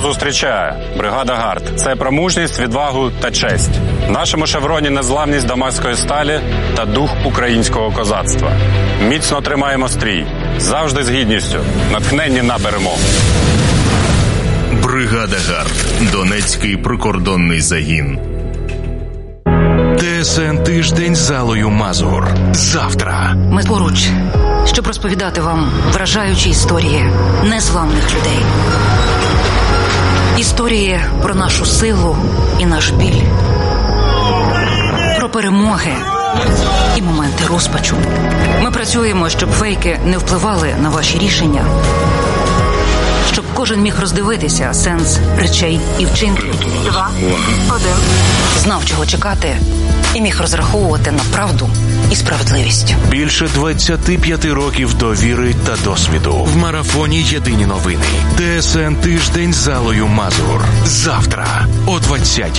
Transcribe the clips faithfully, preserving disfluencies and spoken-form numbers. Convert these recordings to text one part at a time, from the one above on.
зустрічає бригада «Гард». Це про мужність, відвагу та честь. В нашому шевроні незламність дамаської сталі та дух українського козацтва. Міцно тримаємо стрій. Завжди з гідністю. Натхненні на перемогу. Бригада «Гард». Донецький прикордонний загін. ТСН «Тиждень» з Аллою Мазур. Завтра. Ми поруч, щоб розповідати вам вражаючі історії незламних людей. Історії про нашу силу і наш біль. Про перемоги і моменти розпачу. Ми працюємо, щоб фейки не впливали на ваші рішення. Щоб кожен міг роздивитися сенс речей і вчинків. Два, один. Знав, чого чекати, і міг розраховувати на правду і справедливість. Більше двадцяти п'яти років довіри та досвіду. В марафоні «Єдині новини». ТСН «Тиждень» з Аллою Мазур. Завтра о двадцятій.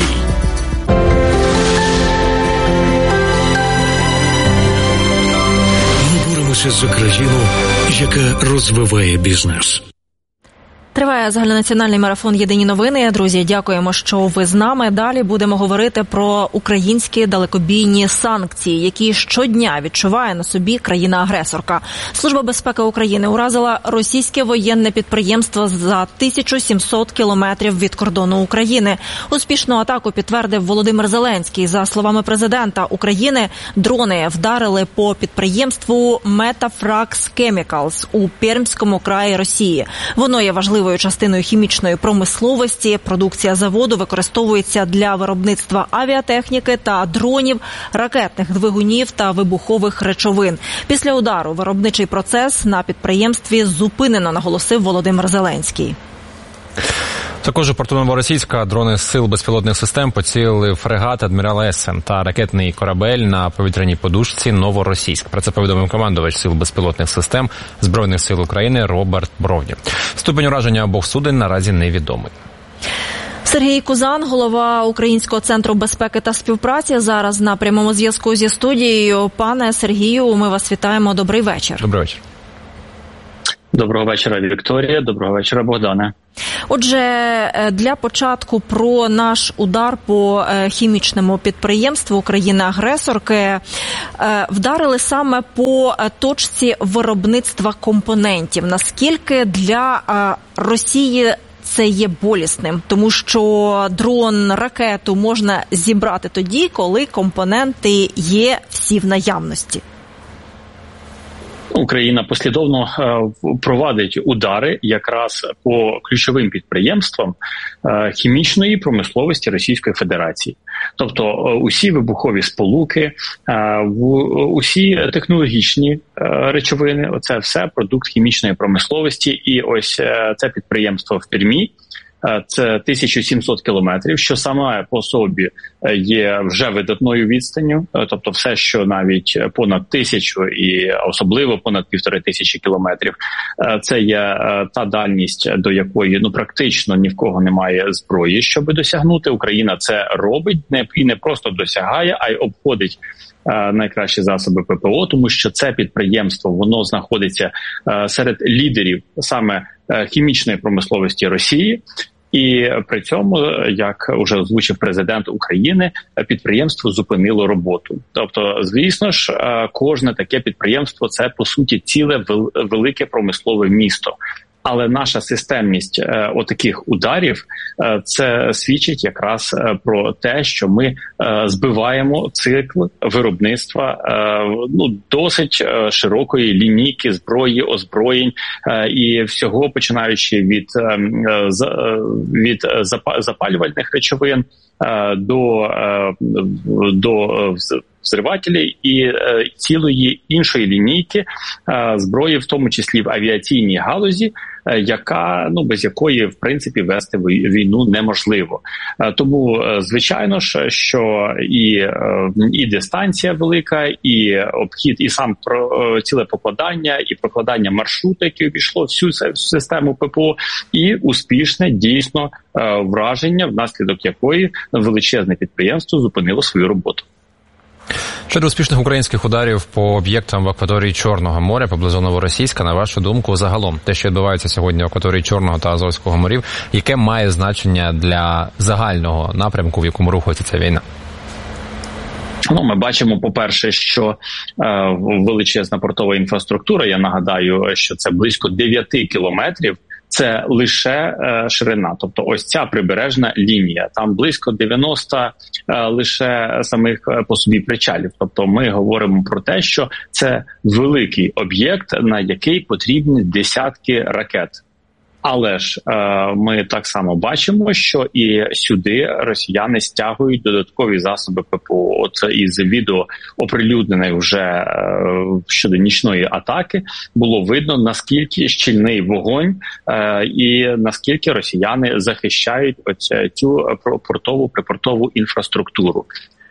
Ми боремося за країну, яка розвиває бізнес. Триває загальнонаціональний марафон «Єдині новини». Друзі, дякуємо, що ви з нами. Далі будемо говорити про українські далекобійні санкції, які щодня відчуває на собі країна-агресорка. Служба безпеки України уразила російське воєнне підприємство за тисячу сімсот кілометрів від кордону України. Успішну атаку підтвердив Володимир Зеленський. За словами президента України, дрони вдарили по підприємству Metafrax Chemicals у Пермському краї Росії. Воно є важливим частиною хімічної промисловості. Продукція заводу використовується для виробництва авіатехніки та дронів, ракетних двигунів та вибухових речовин. Після удару виробничий процес на підприємстві зупинено, наголосив Володимир Зеленський. Також у порту Новоросійська дрони сил безпілотних систем поцілили фрегат «Адмірал Есен» та ракетний корабель на повітряній подушці «Новоросійськ». Про це повідомив командувач сил безпілотних систем Збройних сил України Роберт Бровні. Ступень ураження обох суден наразі невідомий. Сергій Кузан, голова Українського центру безпеки та співпраці, зараз на прямому зв'язку зі студією. Пане Сергію, ми вас вітаємо. Добрий вечір. Добрий вечір. Доброго вечора, Вікторія. Доброго вечора, Богдане. Отже, для початку про наш удар по хімічному підприємству країни-агресорки. Вдарили саме по точці виробництва компонентів. Наскільки для Росії це є болісним? Тому що дрон, ракету можна зібрати тоді, коли компоненти є всі в наявності. Україна послідовно провадить удари якраз по ключовим підприємствам хімічної промисловості Російської Федерації. Тобто усі вибухові сполуки, усі технологічні речовини, оце все продукт хімічної промисловості. І ось це підприємство в Пермі, це тисяча сімсот кілометрів, що саме по собі є вже видатною відстанню, тобто все, що навіть понад тисячу і особливо понад півтори тисячі кілометрів, це є та дальність, до якої ну практично ні в кого немає зброї, щоб досягнути. Україна це робить не і не просто досягає, а й обходить найкращі засоби ППО, тому що це підприємство, воно знаходиться серед лідерів саме хімічної промисловості Росії. І при цьому, як вже озвучив президент України, підприємство зупинило роботу. Тобто, звісно ж, кожне таке підприємство – це, по суті, ціле велике промислове місто. Але наша системність е, отаких ударів е, це свідчить якраз е, про те, що ми е, збиваємо цикл виробництва е, ну досить е, широкої лінійки зброї, озброєнь е, і всього, починаючи від е, з, е, від запалювальних речовин е, до е, до е, взривателі і е, цілої іншої лінійки е, зброї, в тому числі в авіаційній галузі, е, яка ну без якої в принципі вести війну неможливо. Е, тому е, звичайно ж, що і е, і дистанція велика, і обхід, і сам про е, ціле покладання, і прокладання маршруту, який обійшло всю систему ППО, і успішне дійсно е, враження, внаслідок якої величезне підприємство зупинило свою роботу. Щодо успішних українських ударів по об'єктам в акваторії Чорного моря поблизу Новоросійська, на вашу думку, загалом, те, що відбувається сьогодні в акваторії Чорного та Азовського морів, яке має значення для загального напрямку, в якому рухається ця війна? Ну, ми бачимо, по-перше, що е, величезна портова інфраструктура, я нагадаю, що це близько дев'яти кілометрів, це лише е, ширина, тобто ось ця прибережна лінія, там близько дев'яносто е, лише самих е, по собі причалів. Тобто ми говоримо про те, що це великий об'єкт, на який потрібні десятки ракет. Але ж е, ми так само бачимо, що і сюди росіяни стягують додаткові засоби ППО. От із відео, оприлюднених вже е, щодо нічної атаки, було видно, наскільки щільний вогонь е, і наскільки росіяни захищають оць, цю портову, припортову інфраструктуру.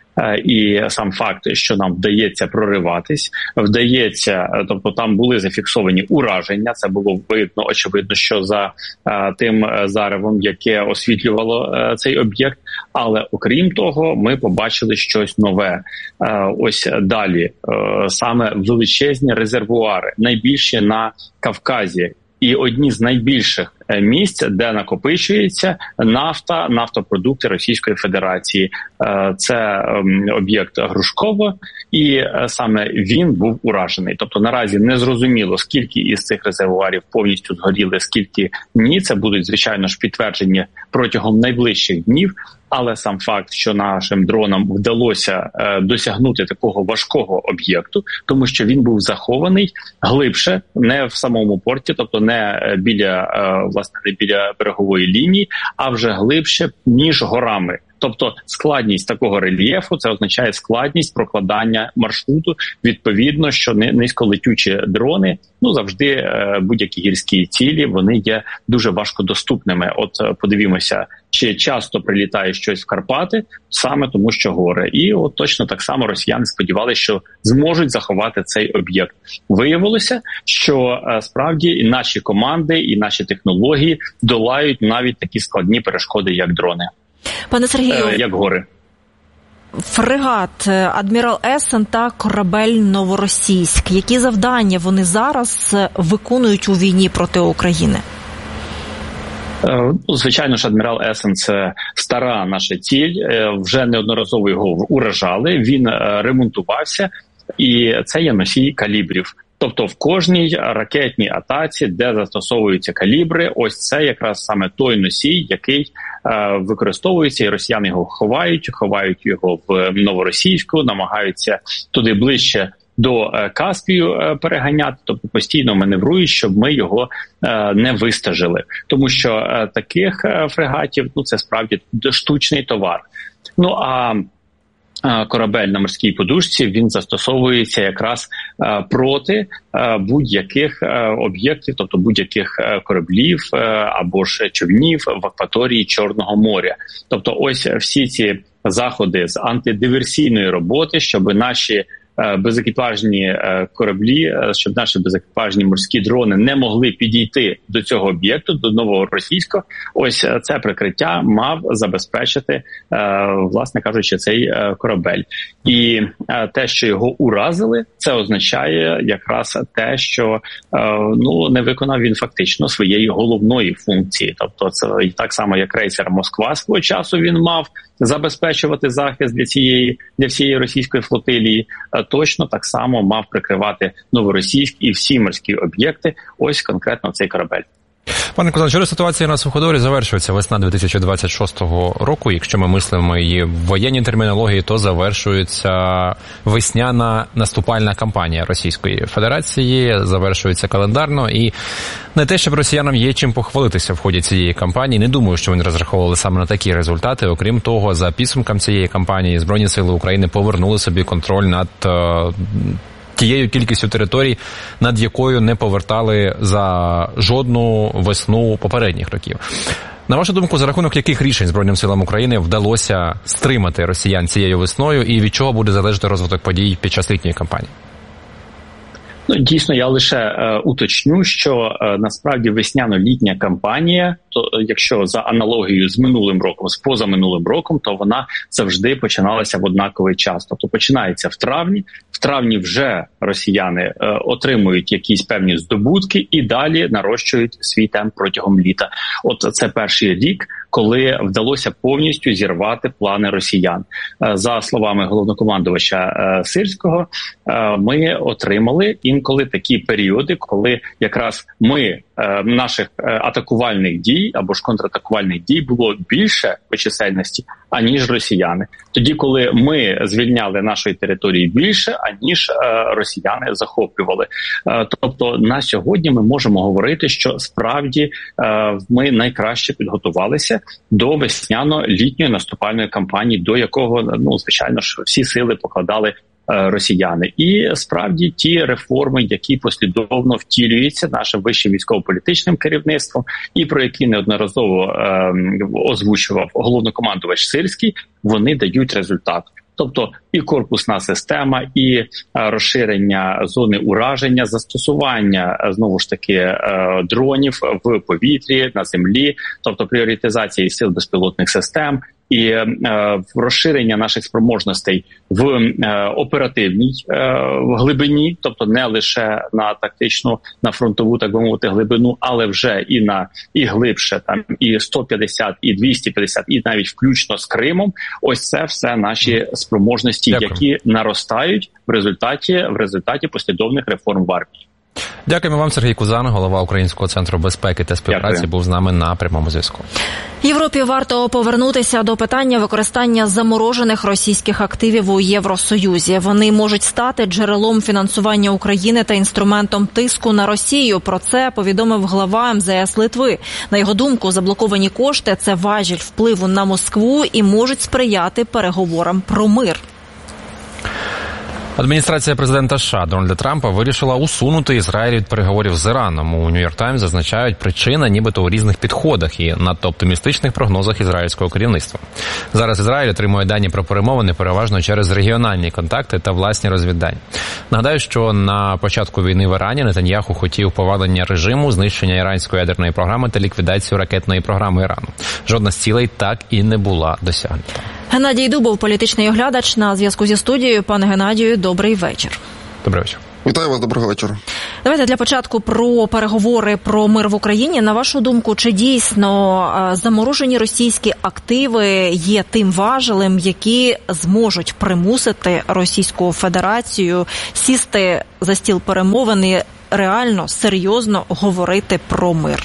І сам факт, що нам вдається прориватись, вдається, тобто там були зафіксовані ураження, це було видно, очевидно, що за а, тим заревом, яке освітлювало а, цей об'єкт, але окрім того, ми побачили щось нове. А, ось далі, а, саме величезні резервуари, найбільші на Кавказі, і одні з найбільших місць, де накопичується нафта, нафтопродукти Російської Федерації. Це об'єкт Грушково, і саме він був уражений. Тобто наразі не зрозуміло, скільки із цих резервуарів повністю згоріли, скільки ні. Це будуть, звичайно ж, підтверджені протягом найближчих днів. Але сам факт, що нашим дронам вдалося е, досягнути такого важкого об'єкту, тому що він був захований глибше, не в самому порті, тобто не біля е, власне не біля берегової лінії, а вже глибше між горами. Тобто складність такого рельєфу, це означає складність прокладання маршруту. Відповідно, що низьколетючі дрони, ну завжди е, будь-які гірські цілі, вони є дуже важкодоступними. От подивімося, чи часто прилітає щось в Карпати, саме тому що гори. І от точно так само росіяни сподівалися, що зможуть заховати цей об'єкт. Виявилося, що е, справді і наші команди, і наші технології долають навіть такі складні перешкоди, як дрони. Пане Сергію, е, як гори. Фрегат «Адмірал Есен» та корабель «Новоросійськ». Які завдання вони зараз виконують у війні проти України? Звичайно ж, «Адмірал Есен» – це стара наша ціль. Вже неодноразово його уражали, він ремонтувався, і це є носій калібрів. Тобто в кожній ракетній атаці, де застосовуються калібри, ось це якраз саме той носій, який е, використовується, і росіяни його ховають, ховають його в Новоросійську, намагаються туди ближче до е, Каспію е, переганяти, тобто постійно маневрують, щоб ми його е, не вистежили. Тому що е, таких е, фрегатів, ну це справді штучний товар. Ну а корабель на морській подушці, він застосовується якраз е, проти е, будь-яких е, об'єктів, тобто будь-яких е, кораблів е, або ж човнів в акваторії Чорного моря. Тобто ось всі ці заходи з антидиверсійної роботи, щоб наші безекіпажні кораблі, щоб наші безекіпажні морські дрони не могли підійти до цього об'єкту, до Новоросійського. Ось це прикриття мав забезпечити, власне кажучи, цей корабель. І те, що його уразили, це означає якраз те, що ну не виконав він фактично своєї головної функції. Тобто це так само, як крейсер «Москва» свого часу він мав забезпечувати захист для цієї, для всієї російської флотилії, точно так само мав прикривати Новоросійськ і всі морські об'єкти, ось конкретно цей корабель. Пане Кузан, через ситуацію на суходолі завершується весна дві тисячі двадцять шостого року. Якщо ми мислимо її в воєнній термінології, то завершується весняна наступальна кампанія Російської Федерації, завершується календарно. І не те, щоб росіянам є чим похвалитися в ході цієї кампанії. Не думаю, що вони розраховували саме на такі результати. Окрім того, за підсумком цієї кампанії Збройні сили України повернули собі контроль над тією кількістю територій, над якою не повертали за жодну весну попередніх років. На вашу думку, за рахунок яких рішень Збройним силам України вдалося стримати росіян цією весною, і від чого буде залежати розвиток подій під час літньої кампанії? Ну, дійсно, я лише е, уточню, що е, насправді весняно-літня кампанія, то якщо за аналогією з минулим роком, з позаминулим роком, то вона завжди починалася в однаковий час. Тобто починається в травні, в травні вже росіяни е, отримують якісь певні здобутки і далі нарощують свій темп протягом літа. От це перший рік, коли вдалося повністю зірвати плани росіян. Е, за словами головнокомандувача е, Сирського, е, ми отримали інколи такі періоди, коли якраз ми, е, наших е, атакувальних дій або ж контратакувальних дій було більше по чисельності, аніж росіяни. Тоді, коли ми звільняли нашої території більше, аніж е, росіяни захоплювали. Е, тобто на сьогодні ми можемо говорити, що справді е, ми найкраще підготувалися до весняно-літньої наступальної кампанії, до якого, ну, звичайно ж, всі сили покладали росіяни. І справді ті реформи, які послідовно втілюються нашим вищим військово-політичним керівництвом і про які неодноразово е, озвучував головнокомандувач Сирський, вони дають результат. Тобто і корпусна система, і е, розширення зони ураження, застосування, е, знову ж таки, е, дронів в повітрі, на землі, тобто пріоритизація сил безпілотних систем, і е, розширення наших спроможностей в е, оперативній е, глибині, тобто не лише на тактичну, на фронтову, так би мовити, глибину, але вже і на і глибше, там і сто п'ятдесят, і двісті п'ятдесят, і навіть включно з Кримом. Ось це все наші спроможності, Дякую. які наростають в результаті в результаті послідовних реформ в армії. Дякуємо вам, Сергій Кузан, голова Українського центру безпеки та співпраці, Дякую. був з нами на прямому зв'язку. Європі варто повернутися до питання використання заморожених російських активів у Євросоюзі. Вони можуть стати джерелом фінансування України та інструментом тиску на Росію. Про це повідомив глава ем зе ес Литви. На його думку, заблоковані кошти – це важіль впливу на Москву і можуть сприяти переговорам про мир. Адміністрація президента США Дональда Трампа вирішила усунути Ізраїль від переговорів з Іраном. У Нью-Йорк Таймс зазначають, причина нібито у різних підходах і надто оптимістичних прогнозах ізраїльського керівництва. Зараз Ізраїль отримує дані про перемовини переважно через регіональні контакти та власні розвіддані. Нагадаю, що на початку війни в Ірані Нетаньяху хотів повалення режиму, знищення іранської ядерної програми та ліквідацію ракетної програми Ірану. Жодна з цілей так і не була досягнута. Геннадій Дубов, політичний оглядач, на зв'язку зі студією. Пане Геннадію, добрий вечір. Добрий вечір. Вітаю вас, доброго вечора. Давайте для початку про переговори про мир в Україні. На вашу думку, чи дійсно заморожені російські активи є тим важелем, які зможуть примусити Російську Федерацію сісти за стіл перемовин і реально, серйозно говорити про мир?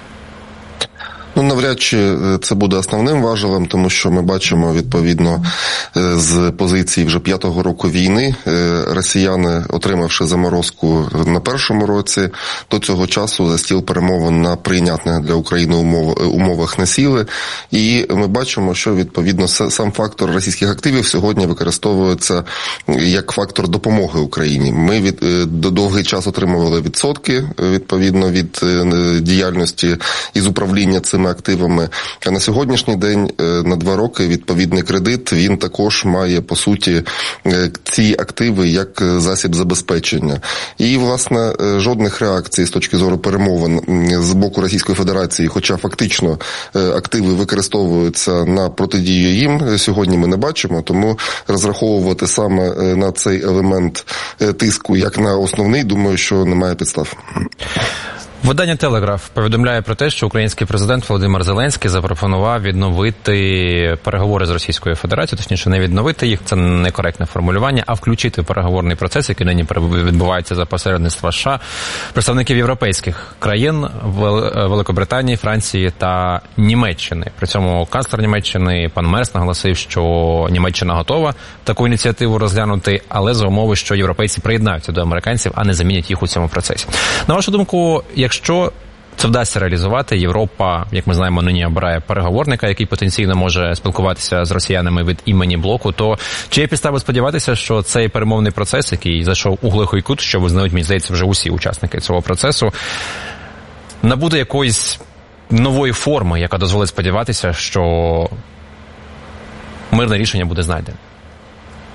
Ну, навряд чи це буде основним важелем, тому що ми бачимо, відповідно, з позиції вже п'ятого року війни, росіяни, отримавши заморозку на першому році, до цього часу за стіл перемовин на прийнятних для України умов, умовах не сіли. І ми бачимо, що, відповідно, сам фактор російських активів сьогодні використовується як фактор допомоги Україні. Ми від, довгий час отримували відсотки, відповідно, від діяльності із управління цими активами. А на сьогоднішній день на два роки відповідний кредит, він також має, по суті, ці активи як засіб забезпечення. І, власне, жодних реакцій з точки зору перемовин з боку Російської Федерації, хоча фактично активи використовуються на протидію їм, сьогодні ми не бачимо, тому розраховувати саме на цей елемент тиску як на основний, думаю, що немає підстав. Видання «Телеграф» повідомляє про те, що український президент Володимир Зеленський запропонував відновити переговори з Російською Федерацією, точніше не відновити їх, це некоректне формулювання, а включити переговорний процес, який нині відбувається за посередництва США, представників європейських країн, Великобританії, Франції та Німеччини. При цьому канцлер Німеччини пан Мерц наголосив, що Німеччина готова таку ініціативу розглянути, але за умови, що європейці приєднаються до американців, а не замінять їх у цьому процесі. На вашу думку, якщо це вдасться реалізувати, Європа, як ми знаємо, нині обирає переговорника, який потенційно може спілкуватися з росіянами від імені блоку, то чи є підстави сподіватися, що цей перемовний процес, який зайшов у глухий кут, що визнають, мені здається, вже усі учасники цього процесу, набуде якоїсь нової форми, яка дозволить сподіватися, що мирне рішення буде знайдено?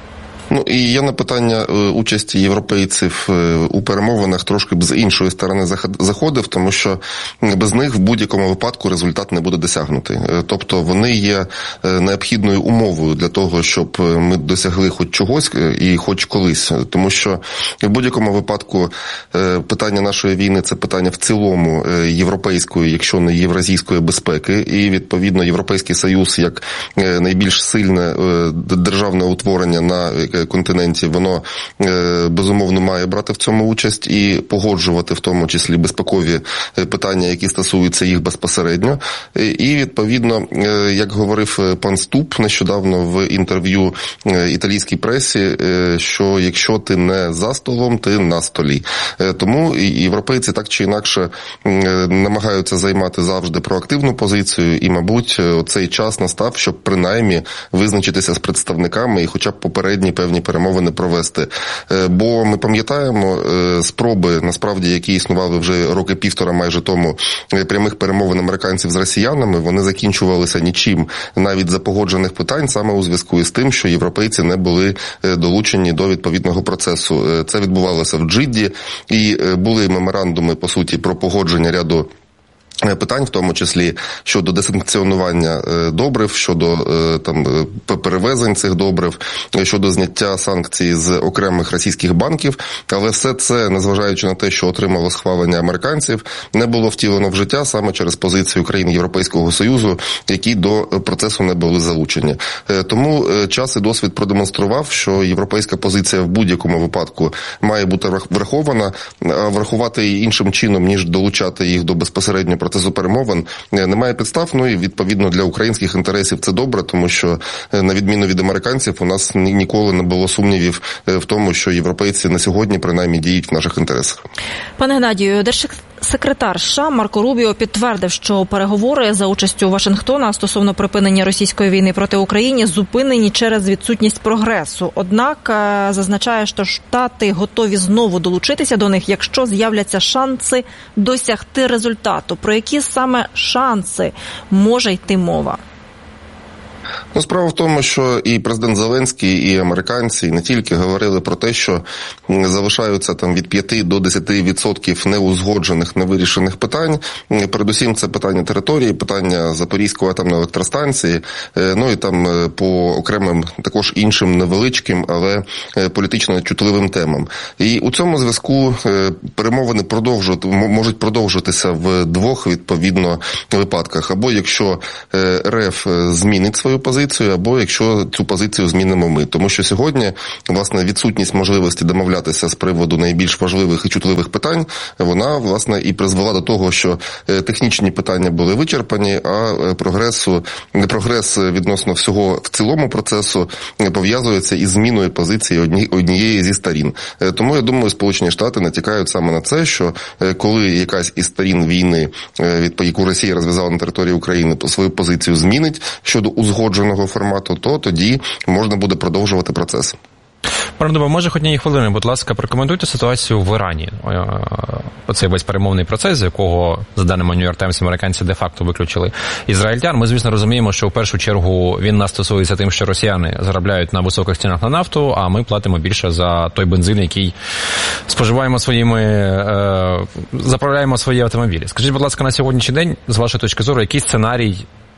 Ну і є на питання участі європейців у перемовинах трошки б з іншої сторони заходив, тому що без них в будь-якому випадку результат не буде досягнутий. Тобто вони є необхідною умовою для того, щоб ми досягли хоч чогось і хоч колись. Тому що в будь-якому випадку питання нашої війни – це питання в цілому європейської, якщо не євразійської безпеки. І, відповідно, Європейський Союз, як найбільш сильне державне утворення на континенті, воно, безумовно, має брати в цьому участь і погоджувати, в тому числі, безпекові питання, які стосуються їх безпосередньо. І, відповідно, як говорив пан Ступ нещодавно в інтерв'ю італійській пресі, що якщо ти не за столом, ти на столі. Тому європейці так чи інакше намагаються займати завжди проактивну позицію і, мабуть, цей час настав, щоб принаймні визначитися з представниками і хоча б попередні певні перемовини провести. Бо ми пам'ятаємо спроби, насправді, які існували вже роки півтора майже тому, прямих перемовин американців з росіянами, вони закінчувалися нічим, навіть за погоджених питань, саме у зв'язку із тим, що європейці не були долучені до відповідного процесу. Це відбувалося в Джидді, і були меморандуми, по суті, про погодження ряду питань, в тому числі щодо десанкціонування добрив, щодо там перевезень цих добрив, щодо зняття санкцій з окремих російських банків, але все це, незважаючи на те, що отримало схвалення американців, не було втілено в життя саме через позицію країн Європейського Союзу, які до процесу не були залучені. Тому час і досвід продемонстрував, що європейська позиція в будь-якому випадку має бути врахована, а врахувати її іншим чином, ніж долучати їх до безпосередньо процесу перемовин, немає підстав. Ну і, відповідно, для українських інтересів це добре, тому що, на відміну від американців, у нас ніколи не було сумнівів в тому, що європейці на сьогодні, принаймні, діють в наших інтересах. Пане Геннадію, держсекретар США Марко Рубіо підтвердив, що переговори за участю Вашингтона стосовно припинення російської війни проти України зупинені через відсутність прогресу. Однак зазначає, що Штати готові знову долучитися до них, якщо з'являться шанси досягти результату. Про які саме шанси може йти мова? Ну, справа в тому, що і президент Зеленський, і американці, і не тільки, говорили про те, що залишаються там від п'яти до десяти відсотків неузгоджених, невирішених питань. Передусім, це питання території, питання Запорізької атомної електростанції, ну і там по окремим також іншим невеличким, але політично чутливим темам. І у цьому зв'язку перемовини продовжують, можуть продовжитися в двох, відповідно, випадках. Або якщо РФ змінить свою позицію, або якщо цю позицію змінимо ми. Тому що сьогодні, власне, відсутність можливості домовлятися з приводу найбільш важливих і чутливих питань, вона, власне, і призвела до того, що технічні питання були вичерпані, а прогресу, прогрес відносно всього в цілому процесу пов'язується із зміною позиції одні, однієї зі сторін. Тому, я думаю, Сполучені Штати натякають саме на це, що коли якась із сторін війни, яку Росія розв'язала на території України, свою позицію змінить щодо узгодженого формату, то тоді можна буде продовжувати процес. Пане Дубе, може хоч ні хвилини, будь ласка, прокоментуйте ситуацію в Ірані. Оцей весь перемовний процес, з якого, за даними New York Times, американці де-факто виключили ізраїльтян. Ми, звісно, розуміємо, що в першу чергу він нас стосується тим, що росіяни заробляють на високих цінах на нафту, а ми платимо більше за той бензин, який споживаємо своїми, е, заправляємо свої автомобілі. Скажіть, будь ласка, на сьогоднішній день, з вашої точки зору, який сценарій,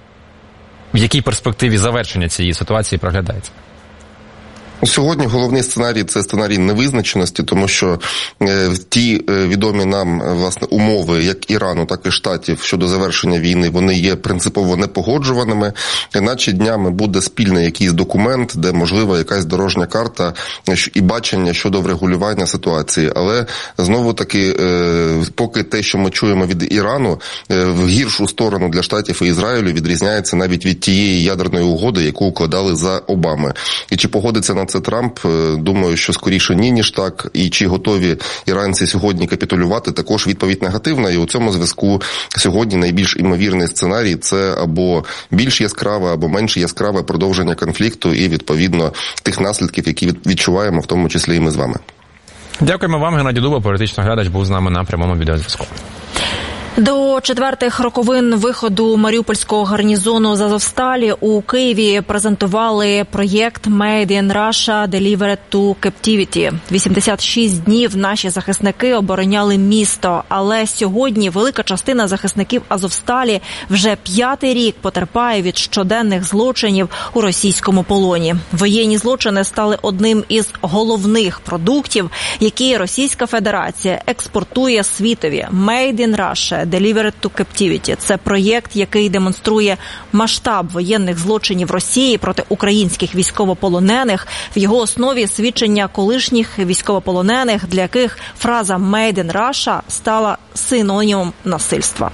в якій перспективі завершення цієї ситуації проглядається? Сьогодні головний сценарій – це сценарій невизначеності, тому що е, ті е, відомі нам, власне, умови, як Ірану, так і Штатів щодо завершення війни, вони є принципово непогоджуваними. Іначе днями буде спільний якийсь документ, де можлива якась дорожня карта і бачення щодо врегулювання ситуації. Але, знову-таки, е, поки те, що ми чуємо від Ірану, е, в гіршу сторону для Штатів і Ізраїлю відрізняється навіть від тієї ядерної угоди, яку укладали за Обами. І чи погодиться на це Трамп, думаю, що скоріше ні, ніж так. І чи готові іранці сьогодні капітулювати, також відповідь негативна. І у цьому зв'язку сьогодні найбільш імовірний сценарій – це або більш яскраве, або менш яскраве продовження конфлікту і, відповідно, тих наслідків, які відчуваємо, в тому числі і ми з вами. Дякуємо вам, Геннадій Дуба, політичний глядач, був з нами на прямому відеозв'язку. До четвертих роковин виходу Маріупольського гарнізону з Азовсталі у Києві презентували проєкт «Made in Russia – Delivered to Captivity». вісімдесят шість днів наші захисники обороняли місто, але сьогодні велика частина захисників Азовсталі вже п'ятий рік потерпає від щоденних злочинів у російському полоні. Воєнні злочини стали одним із головних продуктів, які Російська Федерація експортує світові. «Made in Russia – Delivered to Captivity» – це проєкт, який демонструє масштаб воєнних злочинів Росії проти українських військовополонених. В його основі свідчення колишніх військовополонених, для яких фраза «Made in Russia» стала синонімом насильства.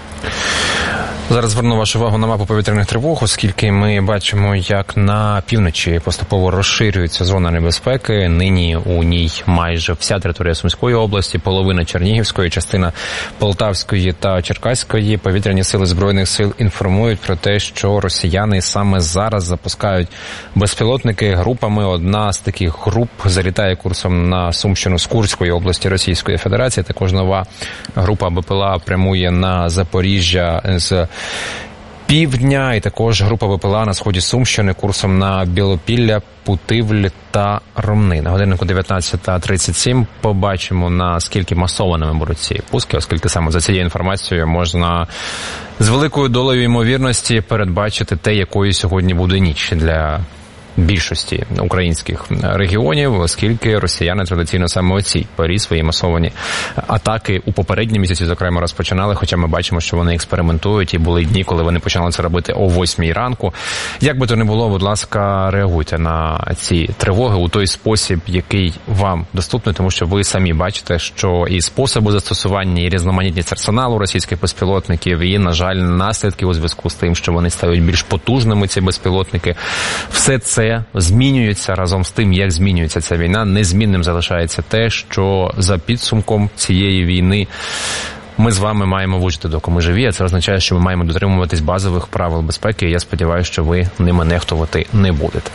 Зараз зверну вашу увагу на мапу повітряних тривог, оскільки ми бачимо, як на півночі поступово розширюється зона небезпеки. Нині у ній майже вся територія Сумської області, половина Чернігівської, частина Полтавської та Черкаської. Повітряні сили Збройних сил інформують про те, що росіяни саме зараз запускають безпілотники групами. Одна з таких груп залітає курсом на Сумщину з Курської області Російської Федерації. Також нова група БПЛА прямує на Запоріжжя з півдня, і також група БПЛА на сході Сумщини курсом на Білопілля, Путивль та Ромни. На годиннику дев'ятнадцята тридцять сім побачимо, наскільки масованими будуть ці пуски, оскільки саме за цією інформацією можна з великою долею ймовірності передбачити те, якою сьогодні буде ніч для більшості українських регіонів, оскільки росіяни традиційно саме оці порі свої масовані атаки у попередні місяці, зокрема, розпочинали, хоча ми бачимо, що вони експериментують, і були дні, коли вони починали це робити о восьмій ранку. Як би то не було, будь ласка, реагуйте на ці тривоги у той спосіб, який вам доступний, тому що ви самі бачите, що і способи застосування, і різноманітність арсеналу російських безпілотників, і, на жаль, наслідки у зв'язку з тим, що вони стають більш потужними, ці безпілотники, все це змінюється. Разом з тим, як змінюється ця війна, незмінним залишається те, що за підсумком цієї війни ми з вами маємо вижити, доки ми живі, а це означає, що ми маємо дотримуватись базових правил безпеки, і я сподіваюся, що ви ними нехтувати не будете.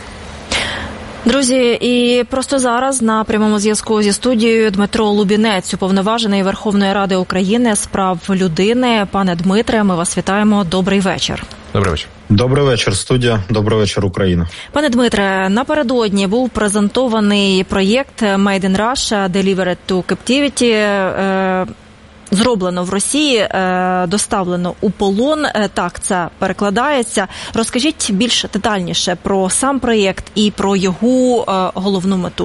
Друзі, і просто зараз на прямому зв'язку зі студією Дмитро Лубінець, уповноважений Верховної Ради України з прав людини. Пане Дмитре, ми вас вітаємо. Добрий вечір. Добрий вечір. Добрий вечір, студія. Добрий вечір, Україна. Пане Дмитре, напередодні був презентований проєкт «Made in Russia – Delivered to Captivity». Зроблено в Росії, доставлено у полон. Так це перекладається. Розкажіть більш детальніше про сам проєкт і про його головну мету.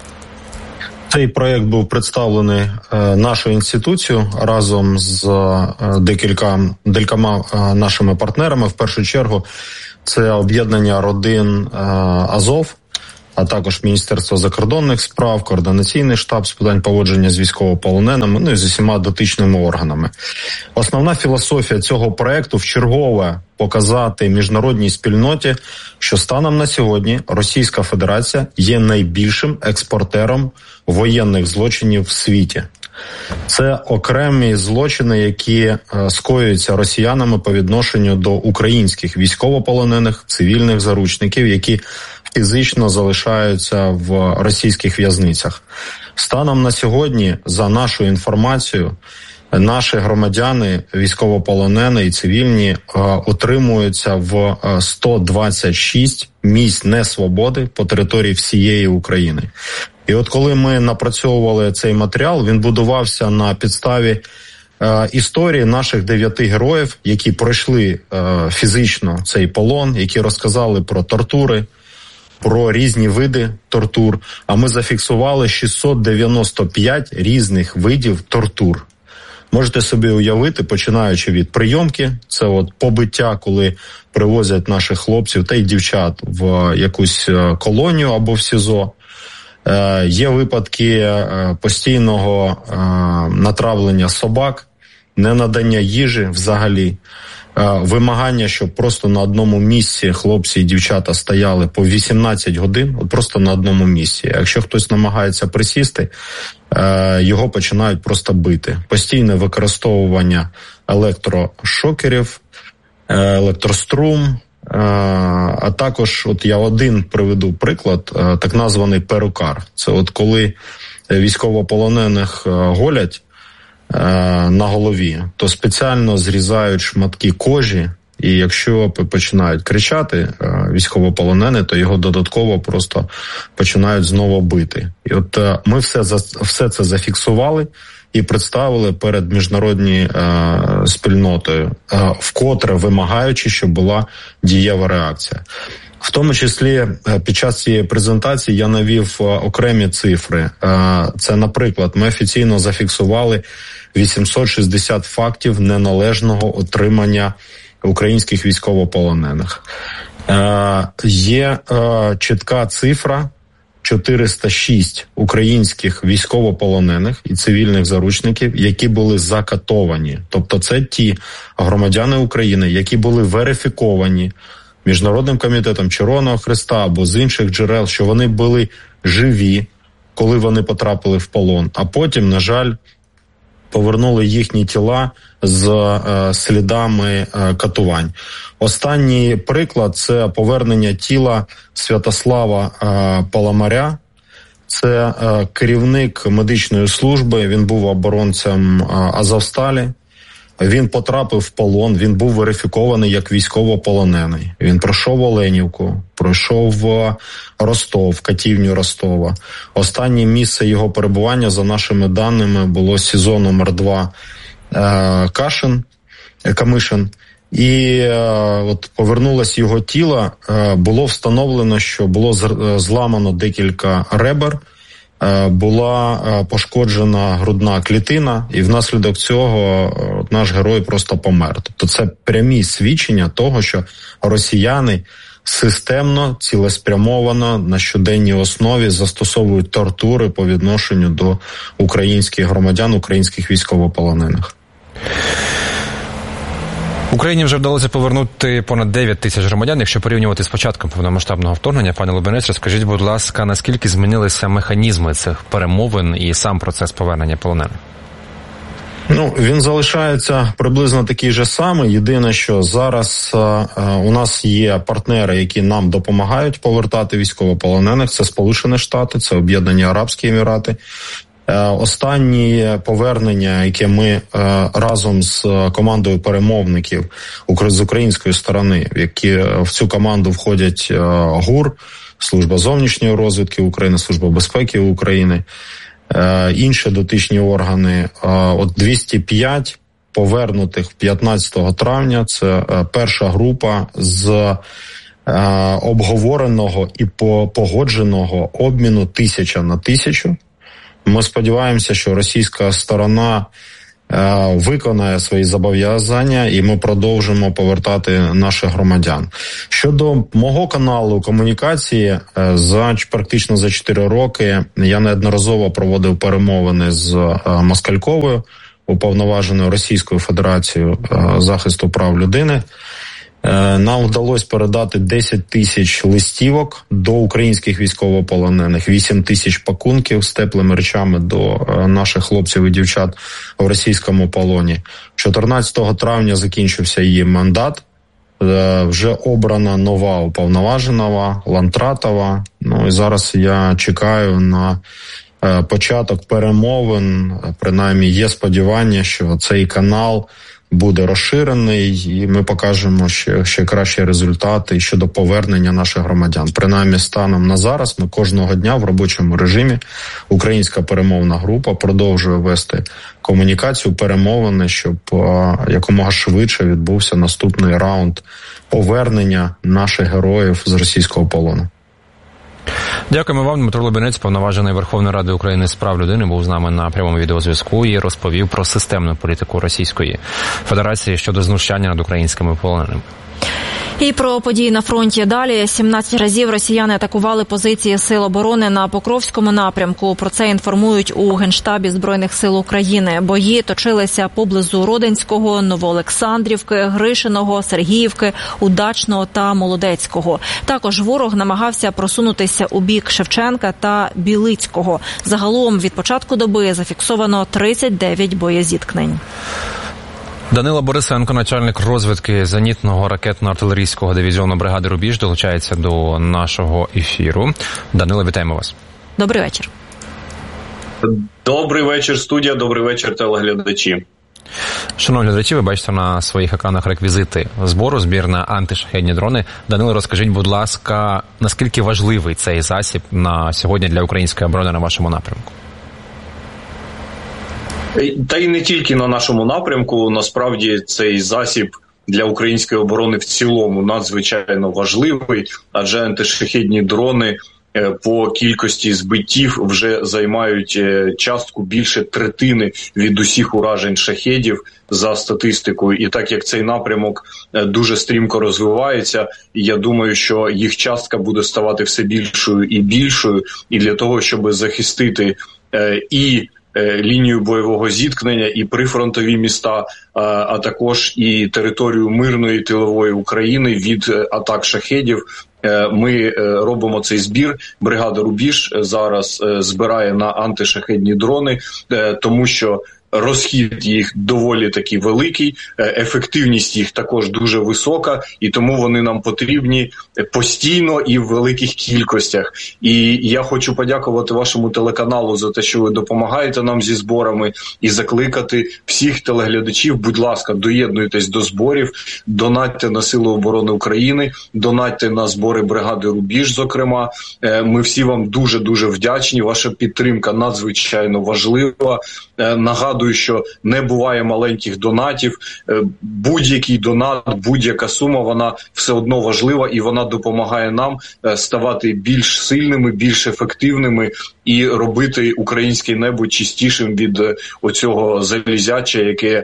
Цей проєкт був представлений нашою інституцією разом з декілька, декількома нашими партнерами. В першу чергу це об'єднання родин Азов, а також Міністерство закордонних справ, Координаційний штаб з питань поводження з військовополоненими, ну і з усіма дотичними органами. Основна філософія цього проекту вчергове показати міжнародній спільноті, що станом на сьогодні Російська Федерація є найбільшим експортером воєнних злочинів в світі. Це окремі злочини, які скоюються росіянами по відношенню до українських військовополонених, цивільних заручників, які фізично залишаються в російських в'язницях. Станом на сьогодні, за нашою інформацією, наші громадяни, військовополонені і цивільні, утримуються в сто двадцять шість місць несвободи по території всієї України. І от коли ми напрацьовували цей матеріал, він будувався на підставі е, історії наших дев'яти героїв, які пройшли е, фізично цей полон, які розказали про тортури, про різні види тортур, а ми зафіксували шістсот дев'яносто п'ять різних видів тортур. Можете собі уявити, починаючи від прийомки, це от побиття, коли привозять наших хлопців та й дівчат в якусь колонію або в СІЗО. Е, є випадки е, постійного е, натравлення собак, ненадання їжі взагалі, е, вимагання, щоб просто на одному місці хлопці і дівчата стояли по вісімнадцять годин, от просто на одному місці. Якщо хтось намагається присісти, е, його починають просто бити. Постійне використовування електрошокерів, е, електрострум, а також, от я один приведу приклад, так названий перукар. Це от коли військовополонених голять, на голові, то спеціально зрізають шматки кожі, і якщо починають кричати військовополонений, то його додатково просто починають знову бити. І от ми все, все це зафіксували і представили перед міжнародною е, спільнотою, е, вкотре вимагаючи, щоб була дієва реакція. В тому числі під час цієї презентації я навів окремі цифри. Це, наприклад, ми офіційно зафіксували вісімсот шістдесят фактів неналежного отримання українських військовополонених. Є чітка цифра чотириста шість українських військовополонених і цивільних заручників, які були закатовані. Тобто це ті громадяни України, які були верифіковані Міжнародним комітетом Червоного Хреста або з інших джерел, що вони були живі, коли вони потрапили в полон, а потім, на жаль, повернули їхні тіла з е, слідами е, катувань. Останній приклад – це повернення тіла Святослава е, Паламаря. Це е, керівник медичної служби, він був оборонцем е, Азовсталі. Він потрапив в полон, він був верифікований як військовополонений. Він пройшов Оленівку, пройшов Ростов, катівню Ростова. Останнє місце його перебування, за нашими даними, було СІЗО номер два Кашин, Камишин. І от повернулось його тіло, було встановлено, що було зламано декілька ребер, була пошкоджена грудна клітина, і внаслідок цього наш герой просто помер. Тобто це прямі свідчення того, що росіяни системно, цілеспрямовано на щоденній основі застосовують тортури по відношенню до українських громадян, українських військовополонених. Україні вже вдалося повернути понад дев'ять тисяч громадян. Якщо порівнювати з початком повномасштабного вторгнення, пане Лубінець, розкажіть, будь ласка, наскільки змінилися механізми цих перемовин і сам процес повернення полонених? Ну, він залишається приблизно такий же самий. Єдине, що зараз е, у нас є партнери, які нам допомагають повертати військовополонених. Це Сполучені Штати, це Об'єднані Арабські Емірати. Останнє повернення, яке ми разом з командою перемовників з української сторони, в які в цю команду входять ГУР, Служба зовнішньої розвідки України, Служба безпеки України, інші дотичні органи, от двісті п'ять повернутих п'ятнадцятого травня, це перша група з обговореного і погодженого обміну тисяча на тисячу. Ми сподіваємося, що російська сторона е, виконає свої зобов'язання, і ми продовжимо повертати наших громадян. Щодо мого каналу комунікації, е, за практично за чотири роки я неодноразово проводив перемовини з е, Москальковою, уповноваженою Російською Федерацією е, захисту прав людини. Нам вдалося передати десять тисяч листівок до українських військовополонених, вісім тисяч пакунків з теплими речами до наших хлопців і дівчат в російському полоні. чотирнадцятого травня закінчився її мандат. Вже обрана нова уповноважена, Лантратова. Ну і зараз я чекаю на початок перемовин. Принаймні є сподівання, що цей канал буде розширений, і ми покажемо ще, ще кращі результати щодо повернення наших громадян. Принаймні, станом на зараз ми кожного дня в робочому режимі українська перемовна група продовжує вести комунікацію, перемовини, щоб а, якомога швидше відбувся наступний раунд повернення наших героїв з російського полону. Дякуємо вам. Дмитро Лубінець, повноважений Верховної Ради України з прав людини, був з нами на прямому відеозв'язку і розповів про системну політику Російської Федерації щодо знущання над українськими полоненими. І про події на фронті далі. сімнадцять разів росіяни атакували позиції Сил оборони на Покровському напрямку. Про це інформують у Генштабі Збройних сил України. Бої точилися поблизу Родинського, Новоолександрівки, Гришиного, Сергіївки, Удачного та Молодецького. Також ворог намагався просунутися у бік Шевченка та Білицького. Загалом від початку доби зафіксовано тридцять дев'ять боєзіткнень. Данило Борисенко, начальник розвідки зенітного ракетно-артилерійського дивізіону бригади «Рубіж», долучається до нашого ефіру. Данило, вітаємо вас. Добрий вечір. Добрий вечір, студія, добрий вечір, телеглядачі. Шановні глядачі, ви бачите на своїх екранах реквізити збору, збір на антишахедні дрони. Данило, розкажіть, будь ласка, наскільки важливий цей засіб на сьогодні для української оборони на вашому напрямку? Та й не тільки на нашому напрямку, насправді цей засіб для української оборони в цілому надзвичайно важливий, адже антишахедні дрони по кількості збиттів вже займають частку більше третини від усіх уражень шахедів за статистикою. І так як цей напрямок дуже стрімко розвивається, я думаю, що їх частка буде ставати все більшою і більшою. І для того, щоб захистити і лінію бойового зіткнення, і прифронтові міста, а також і територію мирної тилової України від атак шахедів, ми робимо цей збір. Бригада «Рубіж» зараз збирає на антишахедні дрони, тому що розхід їх доволі таки великий, ефективність їх також дуже висока, і тому вони нам потрібні постійно і в великих кількостях. І я хочу подякувати вашому телеканалу за те, що ви допомагаєте нам зі зборами, і закликати всіх телеглядачів, будь ласка, доєднуйтесь до зборів, донатьте на Сили оборони України, донатьте на збори бригади «Рубіж», зокрема. Ми всі вам дуже-дуже вдячні, ваша підтримка надзвичайно важлива. Нагадую, що не буває маленьких донатів. Будь-який донат, будь-яка сума, вона все одно важлива, і вона допомагає нам ставати більш сильними, більш ефективними і робити українське небо чистішим від оцього залізяча, яке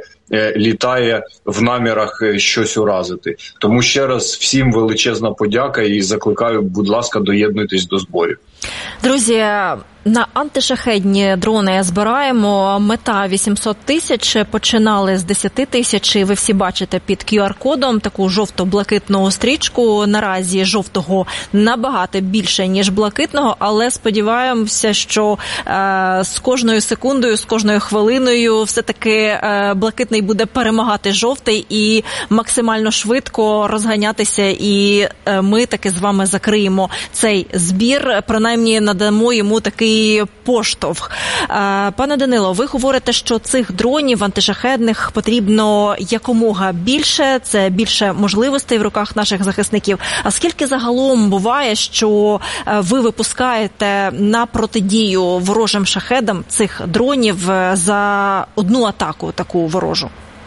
літає в намірах щось уразити. Тому ще раз всім величезна подяка і закликаю, будь ласка, доєднуйтесь до зборів. Друзі, на антишахедні дрони збираємо. Мета вісімсот тисяч. Починали з десять тисяч. Ви всі бачите під кю ар-кодом таку жовто-блакитну стрічку. Наразі жовтого набагато більше, ніж блакитного, але сподіваємося, що е, з кожною секундою, з кожною хвилиною все-таки е, блакитний буде перемагати жовтий і максимально швидко розганятися, і е, ми таки з вами закриємо цей збір, принаймні надамо йому такий поштовх. Пане Данило, ви говорите, що цих дронів антишахедних потрібно якомога більше, це більше можливостей в руках наших захисників. А скільки загалом буває, що ви випускаєте на протидію ворожим шахедам цих дронів за одну атаку таку ворожу?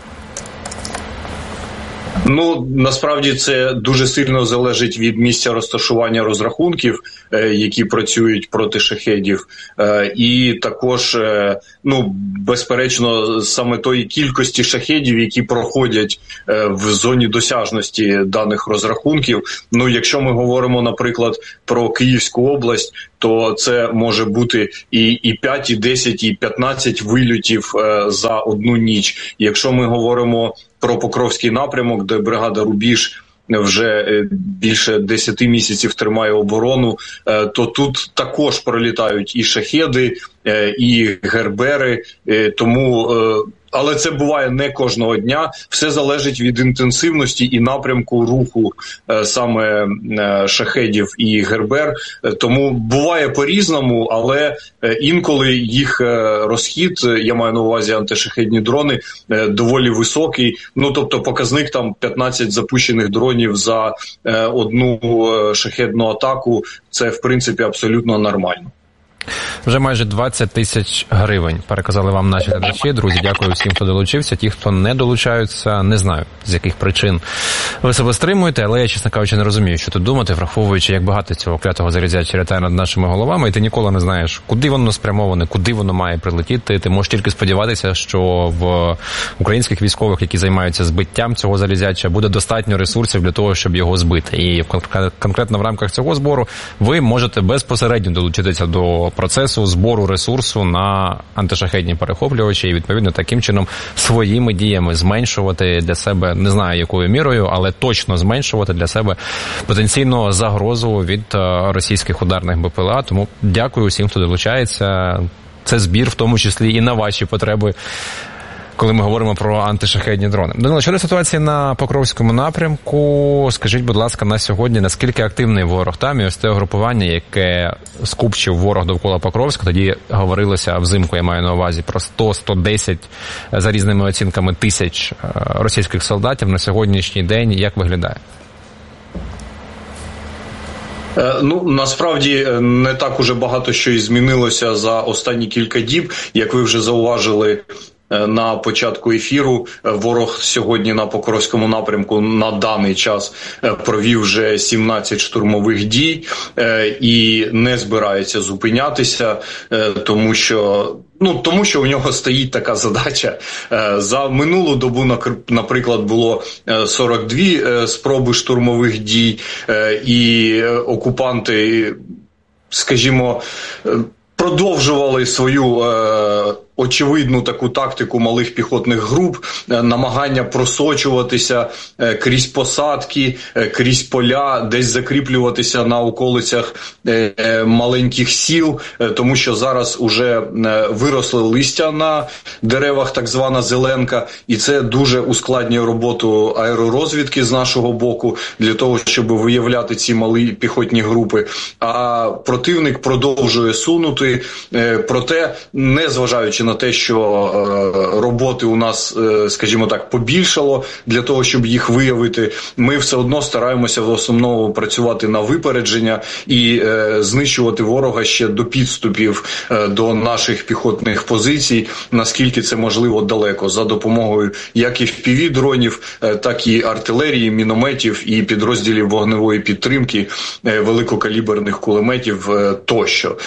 Ну, насправді це дуже сильно залежить від місця розташування розрахунків, е, які працюють проти шахедів, е, і також, е, ну, безперечно, саме тої кількості шахедів, які проходять е, в зоні досяжності даних розрахунків. Ну, якщо ми говоримо, наприклад, про Київську область, то це може бути і, і п'ять, і десять, і п'ятнадцять вильотів е, за одну ніч. Якщо ми говоримо про Покровський напрямок, де бригада «Рубіж» вже більше десяти місяців тримає оборону, то тут також пролітають і шахеди, і гербери, тому... Але це буває не кожного дня. Все залежить від інтенсивності і напрямку руху е, саме е, шахедів і гербер. Е, тому буває по-різному, але е, інколи їх е, розхід, я маю на увазі антишахедні дрони, е, доволі високий. Ну, тобто показник там п'ятнадцять запущених дронів за е, одну е, шахедну атаку. Це, в принципі, абсолютно нормально. Вже майже двадцять тисяч гривень переказали вам наші глядачі. Друзі, дякую всім, хто долучився. Ті, хто не долучаються, не знаю, з яких причин ви себе стримуєте, але я, чесно кажучи, не розумію, що тут думати, враховуючи, як багато цього клятого залізяча літає над нашими головами, і ти ніколи не знаєш, куди воно спрямоване, куди воно має прилетіти. Ти можеш тільки сподіватися, що в українських військових, які займаються збиттям цього залізяча, буде достатньо ресурсів для того, щоб його збити. І конкретно в рамках цього збору ви можете безпосередньо долучитися до процесу збору ресурсу на антишахедні перехоплювачі і, відповідно, таким чином своїми діями зменшувати для себе, не знаю якою мірою, але точно зменшувати для себе потенційну загрозу від російських ударних Б П Л А. Тому дякую усім, хто долучається. Це збір, в тому числі і на ваші потреби коли ми говоримо про антишахедні дрони. Данило, щодо ситуації на Покровському напрямку, скажіть, будь ласка, на сьогодні, наскільки активний ворог там, і ось те угрупування, яке скупчив ворог довкола Покровська, тоді говорилося взимку, я маю на увазі, про сто - сто десять за різними оцінками тисяч російських солдатів, на сьогоднішній день як виглядає? Ну, насправді, не так уже багато що і змінилося за останні кілька діб. Як ви вже зауважили на початку ефіру, ворог сьогодні на Покровському напрямку на даний час провів вже сімнадцять штурмових дій і не збирається зупинятися, тому що Ну, тому що у нього стоїть така задача. За минулу добу, наприклад, було сорок дві спроби штурмових дій, і окупанти, скажімо, продовжували свою е, очевидну таку тактику малих піхотних груп, е, намагання просочуватися е, крізь посадки, е, крізь поля, десь закріплюватися на околицях е, е, маленьких сіл, е, тому що зараз уже е, виросли листя на деревах, так звана зеленка, і це дуже ускладнює роботу аеророзвідки з нашого боку для того, щоб виявляти ці малі піхотні групи. А противник продовжує сунути. Проте, незважаючи на те, що роботи у нас, скажімо так, побільшало для того, щоб їх виявити, ми все одно стараємося в основному працювати на випередження і знищувати ворога ще до підступів до наших піхотних позицій, наскільки це можливо далеко, за допомогою як і еф пі ві-дронів, так і артилерії, мінометів і підрозділів вогневої підтримки, великокаліберних кулеметів тощо.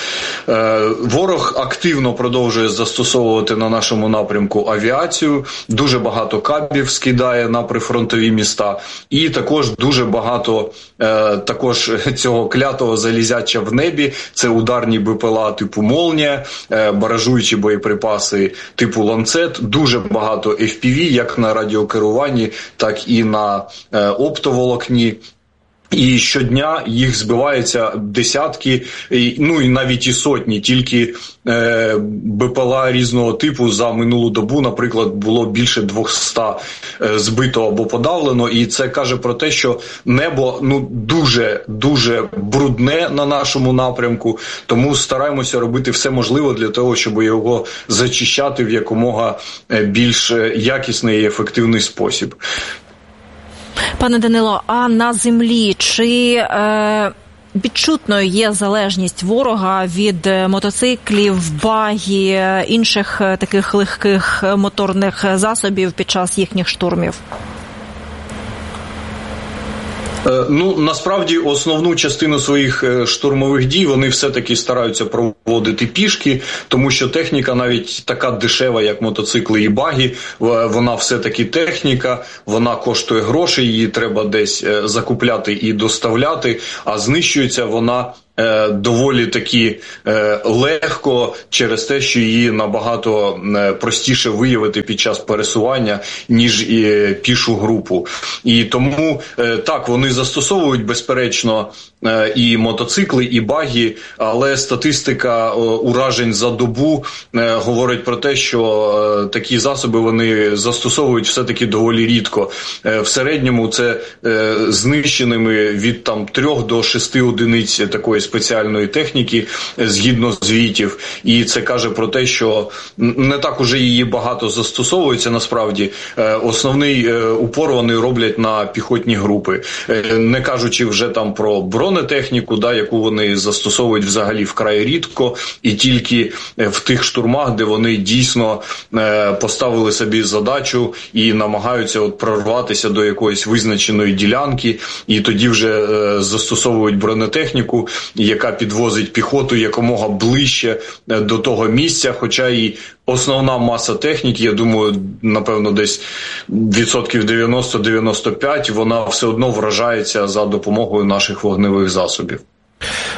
Ворог активно продовжує застосовувати на нашому напрямку авіацію, дуже багато кабів скидає на прифронтові міста, і також дуже багато е, також цього клятого залізяча в небі, це ударні бе пе ел а типу «Молнія», е, баражуючі боєприпаси типу «Ланцет», дуже багато еф пі ві, як на радіокеруванні, так і на е, оптоволокні. І щодня їх збивається десятки, ну і навіть і сотні, тільки е, бе пе ел а різного типу за минулу добу, наприклад, було більше двохсот е, збито або подавлено, і це каже про те, що небо ну дуже-дуже брудне на нашому напрямку, тому стараємося робити все можливе для того, щоб його зачищати в якомога більш якісний і ефективний спосіб. Пане Данило, а на землі чи е, відчутною є залежність ворога від мотоциклів, багі, інших таких легких моторних засобів під час їхніх штурмів? Ну, насправді, основну частину своїх штурмових дій вони все-таки стараються проводити пішки, тому що техніка навіть така дешева, як мотоцикли і багі, вона все-таки техніка, вона коштує грошей, її треба десь закупляти і доставляти, а знищується вона доволі таки легко через те, що її набагато простіше виявити під час пересування, ніж і пішу групу. І тому, так, вони застосовують, безперечно, і мотоцикли, і багі, але статистика уражень за добу говорить про те, що такі засоби вони застосовують все-таки доволі рідко. В середньому це знищеними від там трьох до шести одиниць такої спеціальної техніки, згідно звітів. І це каже про те, що не так уже її багато застосовується насправді. Основний упор вони роблять на піхотні групи. Не кажучи вже там про бронетехніку, да, яку вони застосовують взагалі вкрай рідко, і тільки в тих штурмах, де вони дійсно поставили собі задачу і намагаються от прорватися до якоїсь визначеної ділянки, і тоді вже застосовують бронетехніку, яка підвозить піхоту якомога ближче до того місця, хоча і основна маса техніки, я думаю, напевно, десь відсотків дев'яносто - дев'яносто п'ять, вона все одно вражається за допомогою наших вогневих засобів.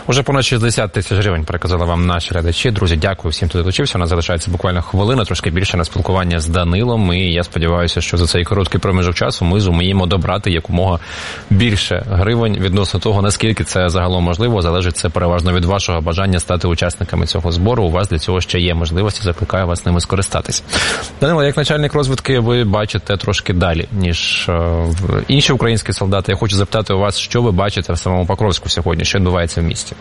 Уже понад шістдесят тисяч гривень переказали вам наші глядачі. Друзі, дякую всім, хто долучився. У нас залишається буквально хвилина, трошки більше на спілкування з Данилом. І я сподіваюся, що за цей короткий проміжок часу ми зуміємо добрати якомога більше гривень відносно того, наскільки це загалом можливо. Залежить це переважно від вашого бажання стати учасниками цього збору. У вас для цього ще є можливості. Закликаю вас ними скористатись. Данило, як начальник розвідки, ви бачите трошки далі, ніж е, інші українські солдати. Я хочу запитати у вас, що ви бачите в самому Покровську сьогодні, що відбувається в місті?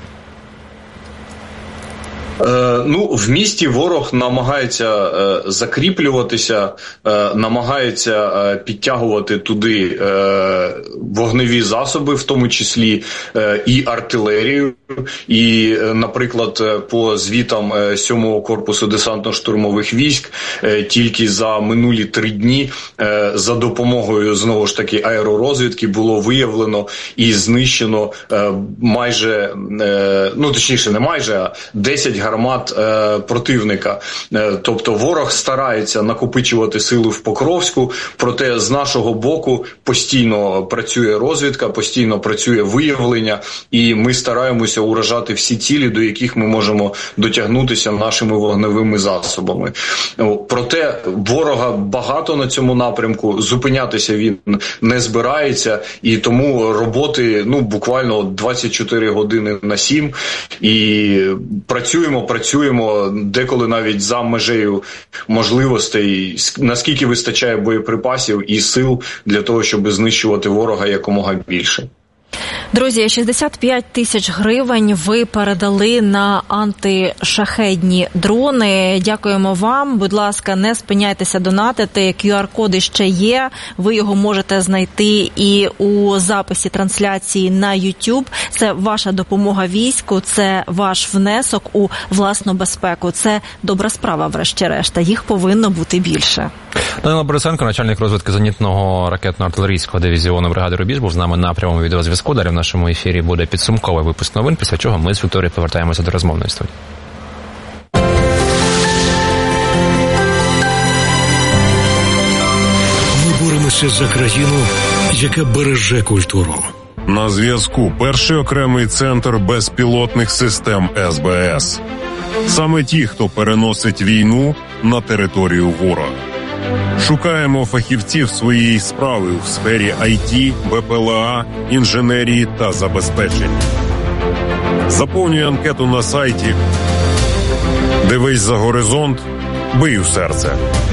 Е, ну, в місті ворог намагається е, закріплюватися, е, намагається е, підтягувати туди е, вогневі засоби, в тому числі е, і артилерію. І, е, наприклад, по звітам е, сьомого корпусу десантно-штурмових військ е, тільки за минулі три дні е, за допомогою, знову ж таки, аеророзвідки було виявлено і знищено е, майже, е, ну точніше не майже, а десять гармат е, противника. Е, тобто ворог старається накопичувати сили в Покровську, проте з нашого боку постійно працює розвідка, постійно працює виявлення, і ми стараємося уражати всі цілі, до яких ми можемо дотягнутися нашими вогневими засобами. Проте ворога багато на цьому напрямку, зупинятися він не збирається, і тому роботи, ну, буквально двадцять чотири години на сім, і працюємо, працюємо, деколи навіть за межею можливостей, наскільки вистачає боєприпасів і сил для того, щоб знищувати ворога якомога більше. Друзі, шістдесят п'ять тисяч гривень ви передали на антишахедні дрони. Дякуємо вам. Будь ласка, не спиняйтеся донатити. ку ар-коди ще є. Ви його можете знайти і у записі трансляції на YouTube. Це ваша допомога війську, це ваш внесок у власну безпеку. Це добра справа, врешті-решта. Їх повинно бути більше. Данило Борисенко, начальник розвідки зенітного ракетно-артилерійського дивізіону бригади «Рубіж», був з нами на прямому відеозв'язку. Далі в нашому ефірі буде підсумковий випуск новин, після чого ми з Вікторією повертаємося до розмовної студії. Ми боремося за країну, яка береже культуру. На зв'язку перший окремий центр безпілотних систем ес бе ес. Саме ті, хто переносить війну на територію ворога. Шукаємо фахівців своєї справи в сфері ай ті, бе пе ел а, інженерії та забезпечення. Заповнюй анкету на сайті. Дивись за горизонт, бий у серце.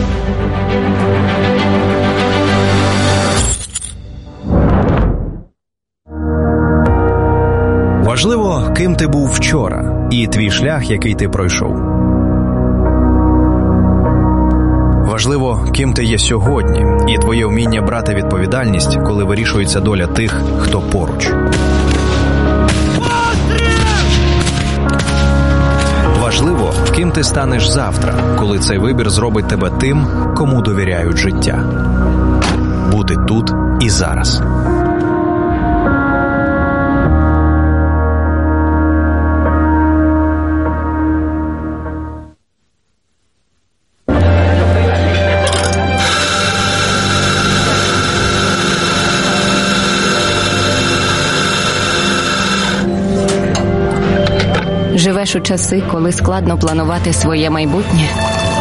Важливо, ким ти був вчора, і твій шлях, який ти пройшов. Важливо, ким ти є сьогодні, і твоє вміння брати відповідальність, коли вирішується доля тих, хто поруч. Важливо, ким ти станеш завтра, коли цей вибір зробить тебе тим, кому довіряють життя. Бути тут і зараз. Живеш у часи, коли складно планувати своє майбутнє?